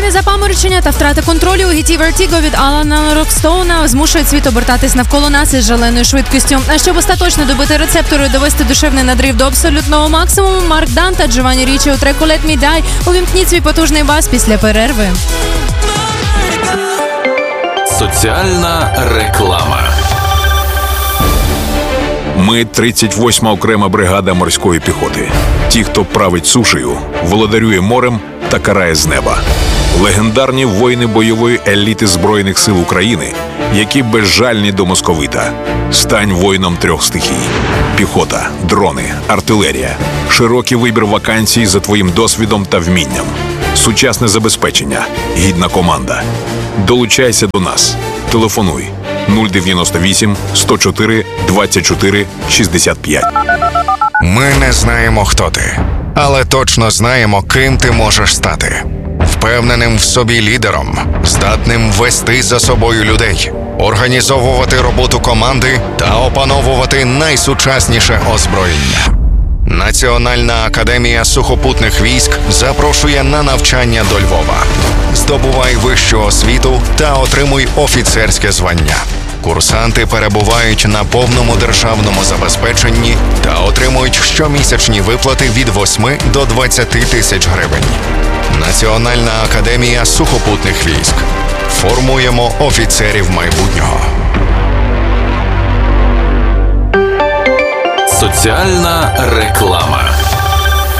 Емоційне запаморочення та втрата контролю у гіті Vertigo від Алана Рокстоуна змушують світ обертатись навколо нас із шаленою швидкістю. А щоб остаточно добити рецептори і довести душевний надрив до абсолютного максимуму, Марк Дан та Джованні Річі у треку «Let Me Die» увімкніть свій потужний бас після перерви. Соціальна реклама. Ми 38-ма окрема бригада морської піхоти. Ті, хто править сушею, володарює морем та карає з неба. Легендарні воїни бойової еліти Збройних сил України, які безжальні до московита. Стань воїном 3 стихій. Піхота, дрони, артилерія. Широкий вибір вакансій за твоїм досвідом та вмінням. Сучасне забезпечення. Гідна команда. Долучайся до нас. Телефонуй 098 104 24 65. Ми не знаємо, хто ти, але точно знаємо, ким ти можеш стати. Впевненим в собі лідером, здатним вести за собою людей, організовувати роботу команди та опановувати найсучасніше озброєння. Національна академія сухопутних військ запрошує на навчання до Львова. Здобувай вищу освіту та отримуй офіцерське звання. Курсанти перебувають на повному державному забезпеченні та отримують щомісячні виплати від 8 до 20 тисяч гривень. Національна академія сухопутних військ. Формуємо офіцерів майбутнього. Соціальна реклама.